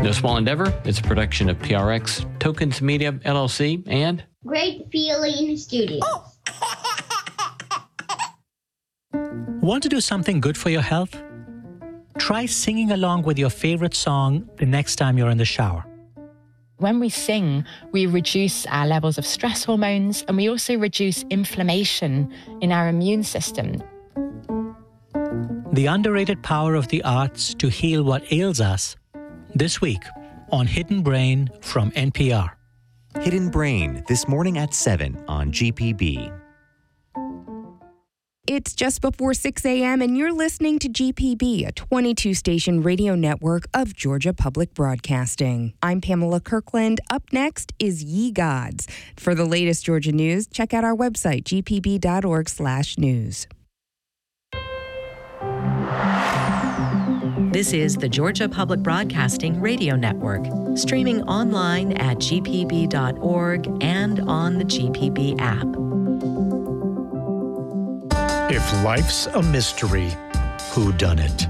No Small Endeavor, it's a production of PRX, Tokens Media, LLC, and Great Feeling Studios. Want to do something good for your health? Try singing along with your favorite song the next time you're in the shower. When we sing, we reduce our levels of stress hormones and we also reduce inflammation in our immune system. The underrated power of the arts to heal what ails us. This week on Hidden Brain from NPR. Hidden Brain, this morning at 7 on GPB. It's just before 6 a.m. and you're listening to GPB, a 22-station radio network of Georgia Public Broadcasting. I'm Pamela Kirkland. Up next is Ye Gods. For the latest Georgia news, check out our website, gpb.org/news. This is the Georgia Public Broadcasting Radio Network, streaming online at gpb.org and on the GPB app. If life's a mystery, whodunit?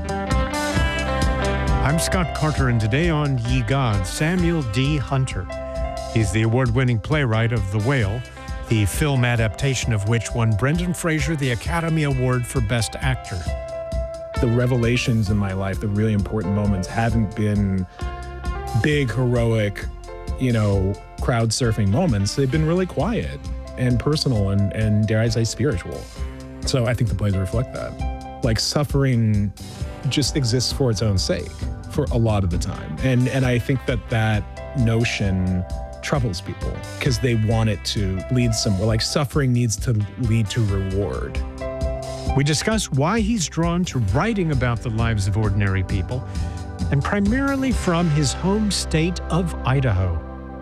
I'm Scott Carter, and today on Ye Gods, Samuel D. Hunter. He's the award-winning playwright of The Whale, the film adaptation of which won Brendan Fraser the Academy Award for Best Actor. The revelations in my life, the really important moments, haven't been big, heroic, crowd surfing moments. They've been really quiet and personal and dare I say, spiritual. So I think the plays reflect that. Like, suffering just exists for its own sake for a lot of the time. And I think that notion troubles people because they want it to lead somewhere. Like, suffering needs to lead to reward. We discuss why he's drawn to writing about the lives of ordinary people, and primarily from his home state of Idaho.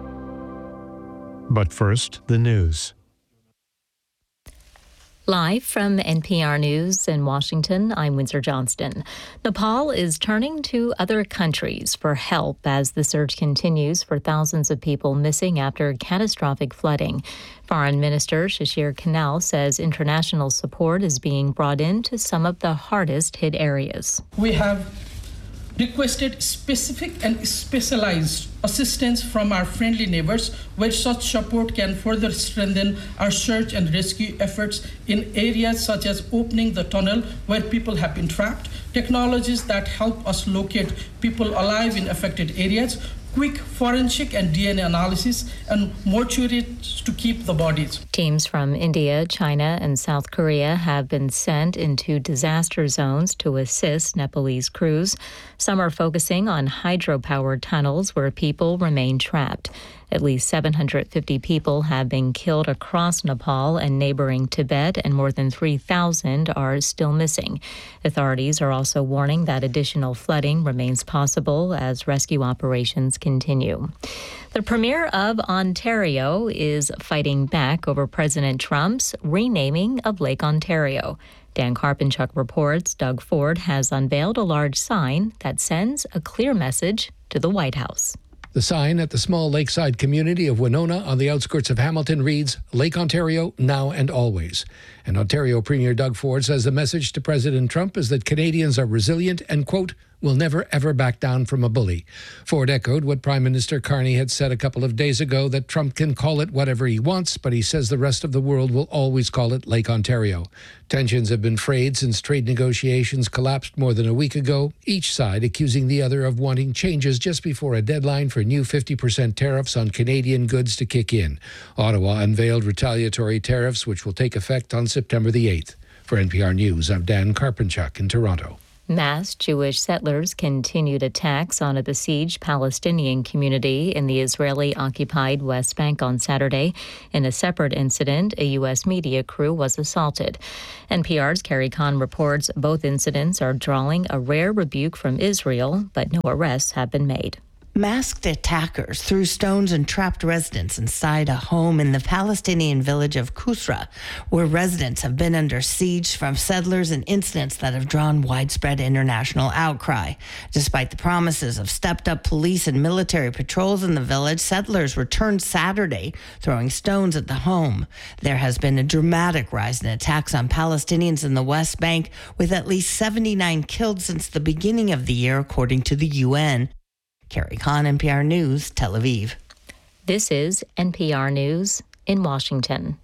But first, the news. Live from NPR News in Washington, I'm Windsor Johnston. Nepal is turning to other countries for help as the search continues for thousands of people missing after catastrophic flooding. Foreign Minister Shashir Kanal says international support is being brought in to some of the hardest hit areas. We have requested specific and specialized assistance from our friendly neighbors, where such support can further strengthen our search and rescue efforts in areas such as opening the tunnel where people have been trapped, technologies that help us locate people alive in affected areas, quick forensic and DNA analysis, and mortuaries to keep the bodies. Teams from India, China, and South Korea have been sent into disaster zones to assist Nepalese crews. Some are focusing on hydropower tunnels where people remain trapped. At least 750 people have been killed across Nepal and neighboring Tibet, and more than 3,000 are still missing. Authorities are also warning that additional flooding remains possible as rescue operations continue. The Premier of Ontario is fighting back over President Trump's renaming of Lake Ontario. Dan Karpenchuk reports Doug Ford has unveiled a large sign that sends a clear message to the White House. The sign at the small lakeside community of Winona on the outskirts of Hamilton reads, Lake Ontario, now and always. And Ontario Premier Doug Ford says the message to President Trump is that Canadians are resilient and, quote, will never, ever back down from a bully. Ford echoed what Prime Minister Carney had said a couple of days ago, that Trump can call it whatever he wants, but he says the rest of the world will always call it Lake Ontario. Tensions have been frayed since trade negotiations collapsed more than a week ago, each side accusing the other of wanting changes just before a deadline for new 50% tariffs on Canadian goods to kick in. Ottawa unveiled retaliatory tariffs, which will take effect on September the 8th. For NPR News, I'm Dan Karpenchuk in Toronto. Mass Jewish settlers continued attacks on a besieged Palestinian community in the Israeli-occupied West Bank on Saturday. In a separate incident, a U.S. media crew was assaulted. NPR's Carrie Kahn reports both incidents are drawing a rare rebuke from Israel, but no arrests have been made. Masked attackers threw stones and trapped residents inside a home in the Palestinian village of Kusra, where residents have been under siege from settlers and incidents that have drawn widespread international outcry. Despite the promises of stepped-up police and military patrols in the village, settlers returned Saturday, throwing stones at the home. There has been a dramatic rise in attacks on Palestinians in the West Bank, with at least 79 killed since the beginning of the year, according to the UN. Carrie Kahn, NPR News, Tel Aviv. This is NPR News in Washington.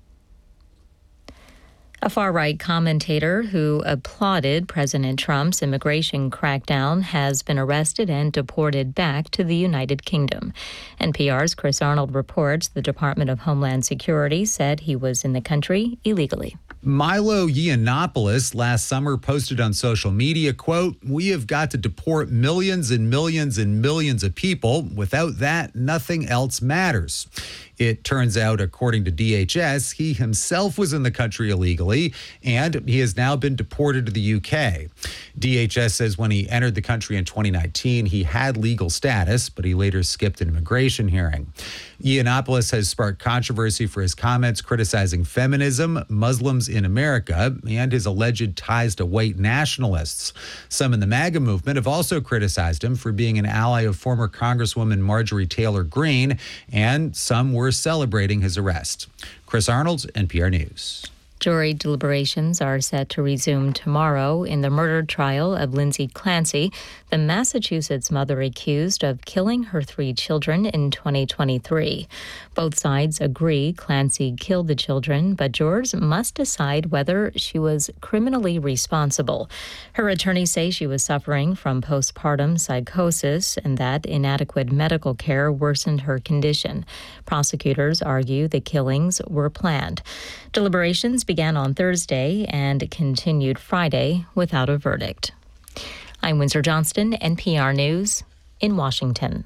A far-right commentator who applauded President Trump's immigration crackdown has been arrested and deported back to the United Kingdom. NPR's Chris Arnold reports the Department of Homeland Security said he was in the country illegally. Milo Yiannopoulos last summer posted on social media, quote, "We have got to deport millions and millions and millions of people. Without that, nothing else matters." It turns out, according to DHS, he himself was in the country illegally, and he has now been deported to the UK. DHS says when he entered the country in 2019, he had legal status, but he later skipped an immigration hearing. Yiannopoulos has sparked controversy for his comments criticizing feminism, Muslims in America, and his alleged ties to white nationalists. Some in the MAGA movement have also criticized him for being an ally of former Congresswoman Marjorie Taylor Greene, and some were celebrating his arrest. Chris Arnold, NPR News. Jury deliberations are set to resume tomorrow in the murder trial of Lindsay Clancy, the Massachusetts mother accused of killing her 3 children in 2023. Both sides agree Clancy killed the children, but jurors must decide whether she was criminally responsible. Her attorneys say she was suffering from postpartum psychosis and that inadequate medical care worsened her condition. Prosecutors argue the killings were planned. Deliberations began on Thursday and continued Friday without a verdict. I'm Windsor Johnston, NPR News in Washington.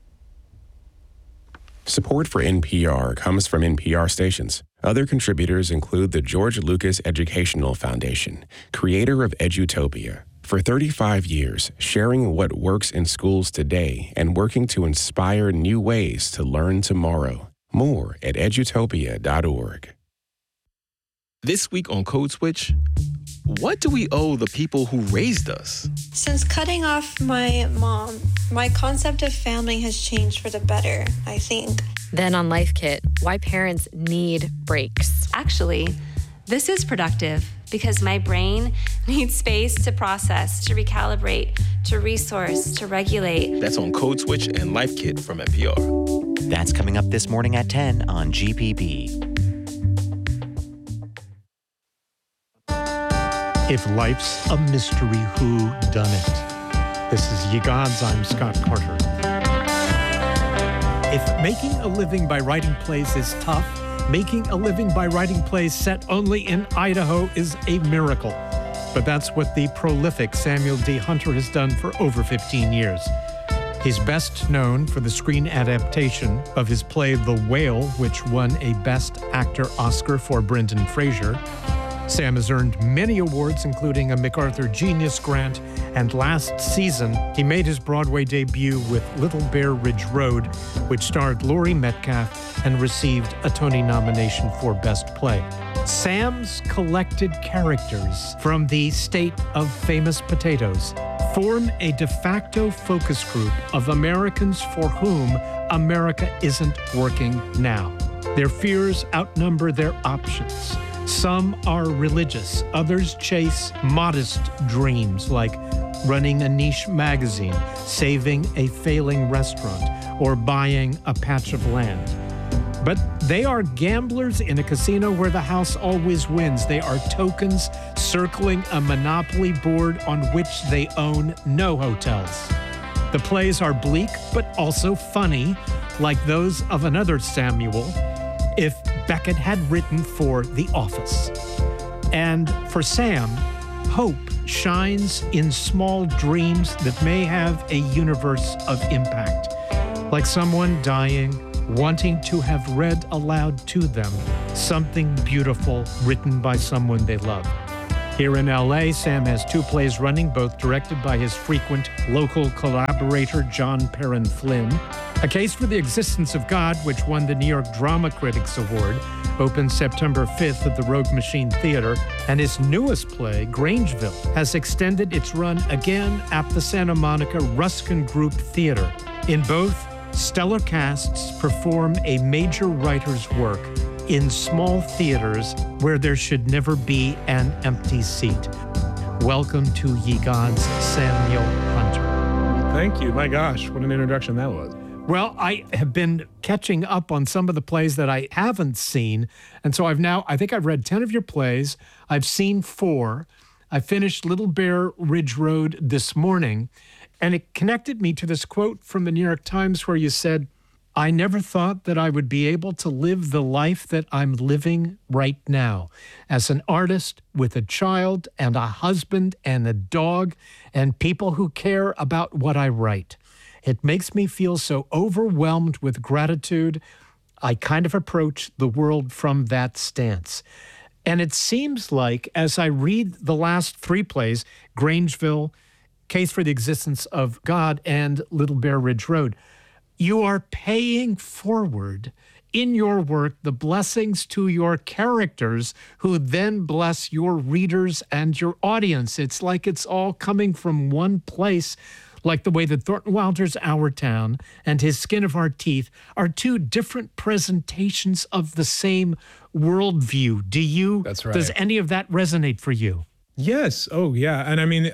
Support for NPR comes from NPR stations. Other contributors include the George Lucas Educational Foundation, creator of Edutopia. For 35 years, sharing what works in schools today and working to inspire new ways to learn tomorrow. More at edutopia.org. This week on Code Switch, what do we owe the people who raised us? Since cutting off my mom, my concept of family has changed for the better, I think. Then on Life Kit, why parents need breaks. Actually, this is productive because my brain needs space to process, to recalibrate, to resource, to regulate. That's on Code Switch and Life Kit from NPR. That's coming up this morning at 10 on GPB. If life's a mystery, who done it? This is Ye Gods, I'm Scott Carter. If making a living by writing plays is tough, making a living by writing plays set only in Idaho is a miracle. But that's what the prolific Samuel D. Hunter has done for over 15 years. He's best known for the screen adaptation of his play The Whale, which won a Best Actor Oscar for Brendan Fraser. Sam has earned many awards, including a MacArthur Genius Grant, and last season, he made his Broadway debut with Little Bear Ridge Road, which starred Laurie Metcalf and received a Tony nomination for Best Play. Sam's collected characters from the state of famous potatoes form a de facto focus group of Americans for whom America isn't working now. Their fears outnumber their options. Some are religious, others chase modest dreams like running a niche magazine, saving a failing restaurant, or buying a patch of land. But they are gamblers in a casino where the house always wins. They are tokens circling a monopoly board on which they own no hotels. The plays are bleak, but also funny, like those of another Samuel, if Beckett had written for The Office. And for Sam, hope shines in small dreams that may have a universe of impact, like someone dying, wanting to have read aloud to them something beautiful written by someone they love. Here in LA, Sam has 2 plays running, both directed by his frequent local collaborator, John Perrin Flynn. A Case for the Existence of God, which won the New York Drama Critics Award, opened September 5th at the Rogue Machine Theater, and his newest play, Grangeville, has extended its run again at the Santa Monica Ruskin Group Theater. In both, stellar casts perform a major writer's work in small theaters where there should never be an empty seat. Welcome to Ye Gods, Samuel Hunter. Thank you. My gosh, what an introduction that was. Well, I have been catching up on some of the plays that I haven't seen. And so I think I've read 10 of your plays. I've seen 4. I finished Little Bear Ridge Road this morning, and it connected me to this quote from the New York Times where you said, "I never thought that I would be able to live the life that I'm living right now as an artist with a child and a husband and a dog and people who care about what I write. It makes me feel so overwhelmed with gratitude. I kind of approach the world from that stance." And it seems like, as I read the last 3 plays, Grangeville, Case for the Existence of God, and Little Bear Ridge Road, you are paying forward in your work the blessings to your characters who then bless your readers and your audience. It's like it's all coming from one place, like the way that Thornton Wilder's Our Town and his Skin of Our Teeth are 2 different presentations of the same worldview. That's right. Does any of that resonate for you? Yes. Oh, yeah. And I mean,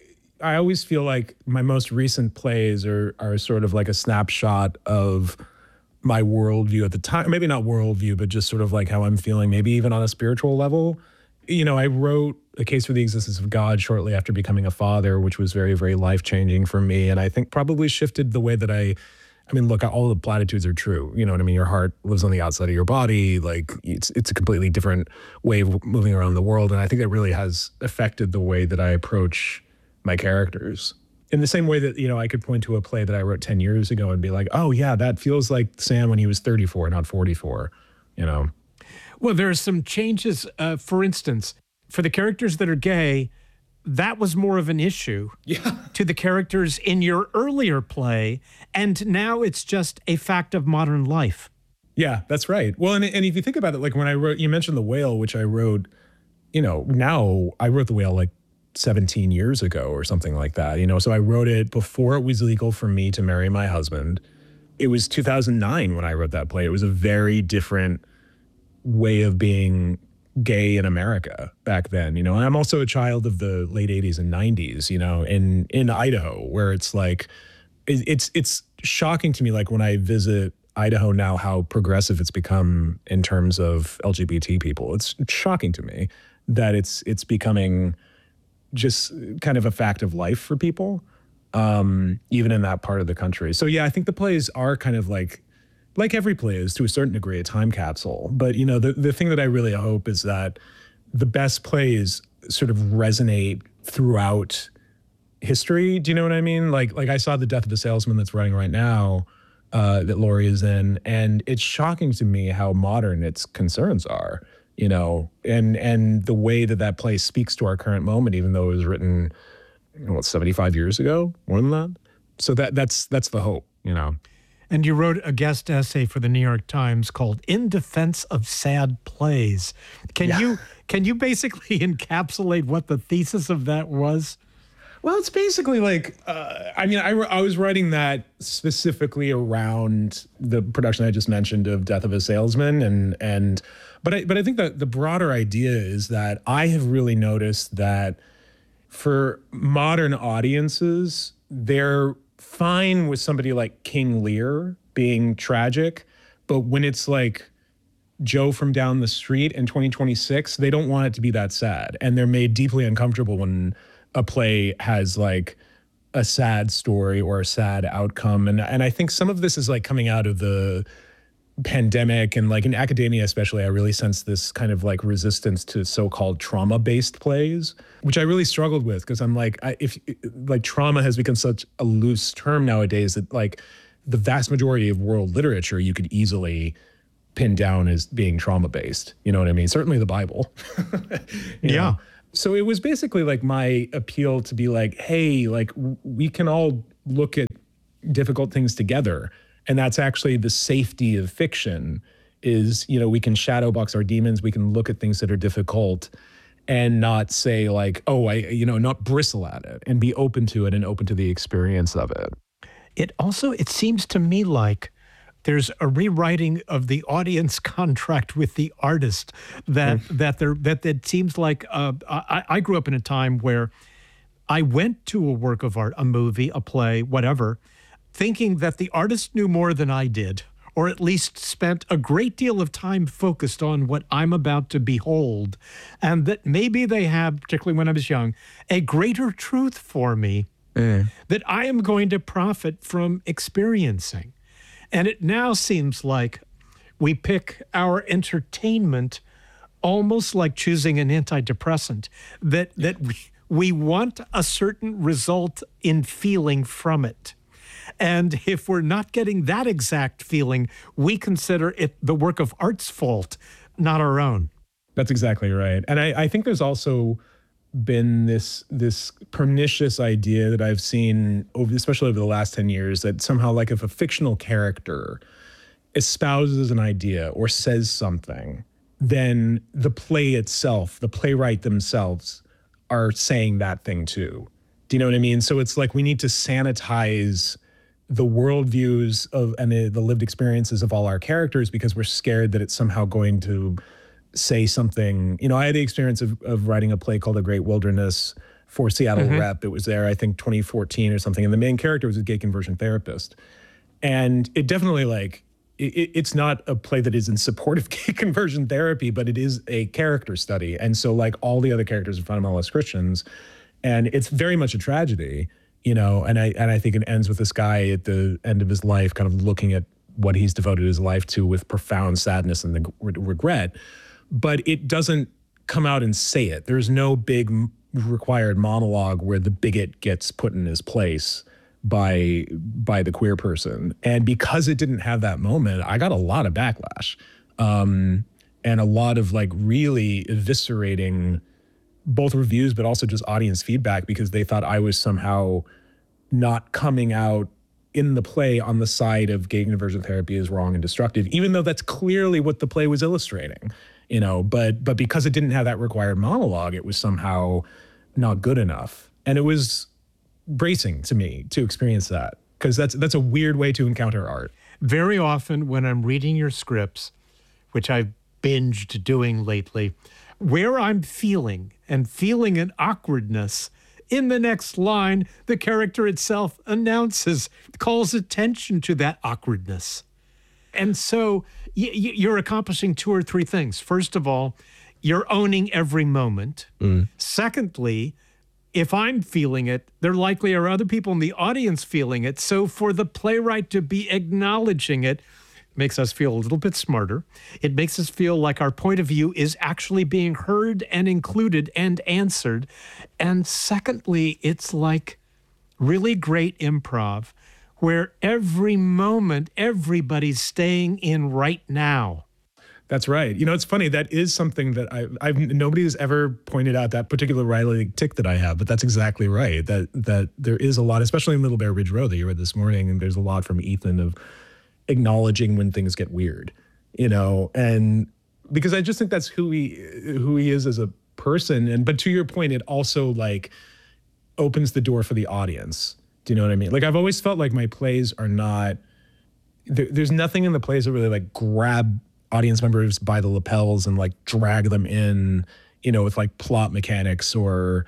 I always feel like my most recent plays are sort of like a snapshot of my worldview at the time. Maybe not worldview, but just sort of like how I'm feeling, maybe even on a spiritual level. You know, I wrote A Case for the Existence of God shortly after becoming a father, which was very, very life-changing for me. And I think probably shifted the way that I mean, look, all the platitudes are true. You know what I mean? Your heart lives on the outside of your body. Like, it's a completely different way of moving around the world. And I think it really has affected the way that I approach my characters. In the same way that, you know, I could point to a play that I wrote 10 years ago and be like, oh, yeah, that feels like Sam when he was 34, not 44, you know? Well, there are some changes. For instance, for the characters that are gay, that was more of an issue to the characters in your earlier play, and now it's just a fact of modern life. Yeah, that's right. Well, and if you think about it, like when I wrote, you mentioned The Whale, which I wrote, you know, now I wrote The Whale like 17 years ago or something like that, you know, so I wrote it before it was legal for me to marry my husband. It was 2009 when I wrote that play. It was a very different way of being gay in America back then, you know. And I'm also a child of the late 80s and 90s, you know, in Idaho, where it's like, it's shocking to me, like when I visit Idaho now, how progressive it's become in terms of LGBT people. It's shocking to me that it's becoming just kind of a fact of life for people, even in that part of the country. So yeah, I think the plays are kind of like every play is to a certain degree a time capsule. But, you know, the thing that I really hope is that the best plays sort of resonate throughout history. Do you know what I mean? Like I saw The Death of a Salesman that's running right now, that Laurie is in, and it's shocking to me how modern its concerns are, you know, and the way that play speaks to our current moment, even though it was written, 75 years ago, more than that. So that's the hope, you know. And you wrote a guest essay for the New York Times called "In Defense of Sad Plays." Can you basically encapsulate what the thesis of that was? Well, it's basically like, I was writing that specifically around the production I just mentioned of Death of a Salesman, but I think that the broader idea is that I have really noticed that for modern audiences, they're fine with somebody like King Lear being tragic, but when it's like Joe from down the street in 2026, they don't want it to be that sad, and they're made deeply uncomfortable when a play has like a sad story or a sad outcome. And I think some of this is like coming out of the pandemic, and like in academia especially, I really sense this kind of like resistance to so-called trauma-based plays, which I really struggled with, because I'm like, if trauma has become such a loose term nowadays that like the vast majority of world literature you could easily pin down as being trauma-based. You know what I mean? Certainly the Bible. You know? So it was basically like my appeal to be like, hey, like we can all look at difficult things together. And that's actually the safety of fiction is, you know, we can shadow box our demons. We can look at things that are difficult and not say like, oh, not bristle at it, and be open to it and open to the experience of it. It seems to me like there's a rewriting of the audience contract with the artist that seems like, I grew up in a time where I went to a work of art, a movie, a play, whatever, thinking that the artist knew more than I did, or at least spent a great deal of time focused on what I'm about to behold, and that maybe they have, particularly when I was young, a greater truth for me that I am going to profit from experiencing. And it now seems like we pick our entertainment almost like choosing an antidepressant, that we want a certain result in feeling from it. And if we're not getting that exact feeling, we consider it the work of art's fault, not our own. That's exactly right. And I think there's also been this pernicious idea that I've seen, especially over the last 10 years, that somehow like if a fictional character espouses an idea or says something, then the play itself, the playwright themselves are saying that thing too. Do you know what I mean? So it's like we need to sanitize the worldviews of and the lived experiences of all our characters because we're scared that it's somehow going to say something. You know, I had the experience of writing a play called The Great Wilderness for Seattle Rep. It was there, I think, 2014 or something. And the main character was a gay conversion therapist. And it definitely it's not a play that is in support of gay conversion therapy, but it is a character study. And so like all the other characters are fundamentalist Christians. And it's very much a tragedy, you know, and I think it ends with this guy at the end of his life kind of looking at what he's devoted his life to with profound sadness and regret. But it doesn't come out and say it. There's no big required monologue where the bigot gets put in his place by the queer person. And because it didn't have that moment, I got a lot of backlash and a lot of like really eviscerating both reviews, but also just audience feedback because they thought I was somehow not coming out in the play on the side of gay conversion therapy is wrong and destructive, even though that's clearly what the play was illustrating, you know, but because it didn't have that required monologue, it was somehow not good enough. And it was bracing to me to experience that because that's a weird way to encounter art. Very often when I'm reading your scripts, which I've binged doing lately, where I'm feeling an awkwardness, in the next line, the character itself calls attention to that awkwardness. And so you're accomplishing two or three things. First of all, you're owning every moment. Secondly, if I'm feeling it, there likely are other people in the audience feeling it. So for the playwright to be acknowledging it makes us feel a little bit smarter. It makes us feel like our point of view is actually being heard and included and answered. And secondly, it's like really great improv where every moment, everybody's staying in right now. That's right. You know, it's funny. That is something that nobody has ever pointed out, that particular Riley tick that I have, but that's exactly right. That there is a lot, especially in Little Bear Ridge Road that you read this morning, and there's a lot from Ethan of acknowledging when things get weird, you know, and because I just think that's who he is as a person. But to your point, it also like opens the door for the audience. Do you know what I mean? Like I've always felt like my plays are not, there's nothing in the plays that really like grab audience members by the lapels and like drag them in, you know, with like plot mechanics or,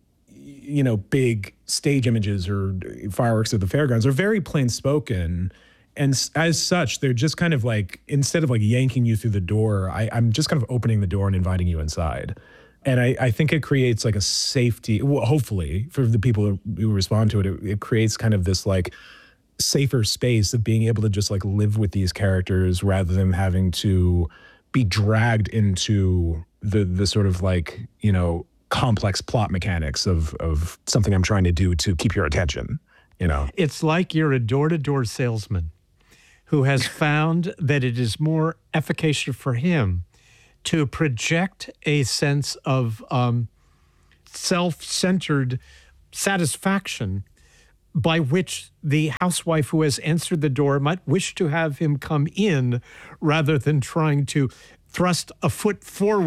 you know, big stage images or fireworks at the fairgrounds. They're very plain spoken. And as such, they're just kind of like, instead of like yanking you through the door, I'm just kind of opening the door and inviting you inside. And I think it creates like a safety, well, hopefully for the people who respond to it, it creates kind of this like safer space of being able to just like live with these characters rather than having to be dragged into the sort of like, you know, complex plot mechanics of something I'm trying to do to keep your attention, you know. It's like you're a door-to-door salesman who has found that it is more efficacious for him to project a sense of self-centered satisfaction by which the housewife who has answered the door might wish to have him come in rather than trying to thrust a foot forward